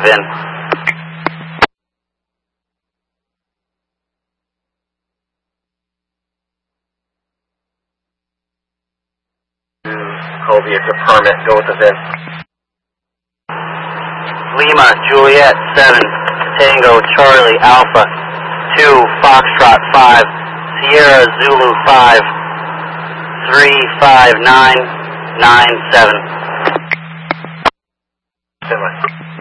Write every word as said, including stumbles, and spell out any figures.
V I N. Colby, it's a permit. Go with the V I N. Lima, Juliet, seven, Tango, Charlie, Alpha, two, Foxtrot, five, Sierra, Zulu, five, three, five, nine, nine, seven. Stand by.